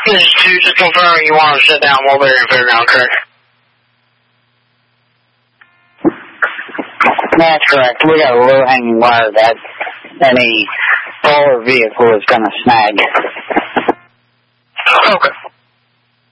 This is 2, just confirming you want to shut down Mulberry and Fairground, correct? That's correct. We got a low-hanging wire that any taller vehicle is going to snag. Okay.